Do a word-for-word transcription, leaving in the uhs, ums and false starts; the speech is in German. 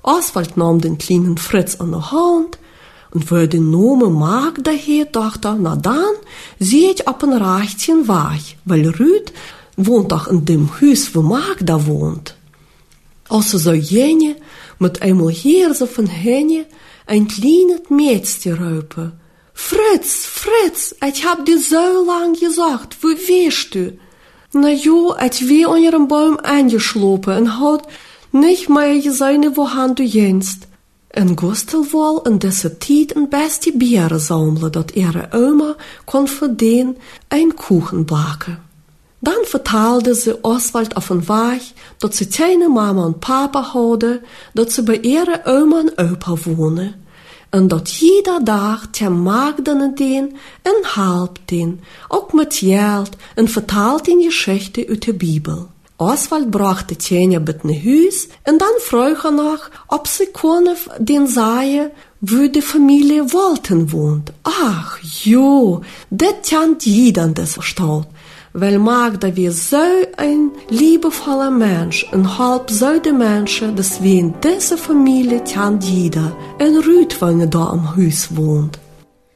Oswald nahm den kleinen Fritz an der Hand und weil den Namen Magda heet, dachte er, na dann zie ich op een rechtchen weg, weil Rüd wohnt doch in dem Haus, wo Magda wohnt. Also so jene mit einmal hier so von Henne ein kleines Mädchen rufen. Fritz, Fritz, ich hab dir so lang gesagt, wo wärst du? Na jo, ich wär an ihrem Baum eingeschlopen und hat nicht mehr gesehen, wohin du jenst. En Gustel wol in deze tijd een beste Beeren sammeln, dat ihre Oma kon voor den een Kuchen backen. Dann vertelde sie Oswald auf den Weg, dat sie keine Mama und Papa hadden, dat sie bei ihrer Oma und Opa wohnen. Und dat jeder Tag der Magden den en halb den, auch mit Geld, en vertelt den Geschichte uit der Bibel. Oswald brachte Tjenja mit ne Hüs und dann frug er noch, ob sie können den sagen, wo die Familie Walton wohnt. Ach, jo, das kennt jeder in dieser Stadt, weil Magda wie so ein liebevoller Mensch und halb so der Mensch, dass wie in dieser Familie kennt jeder, ein Rüd, wenn er da am Haus wohnt.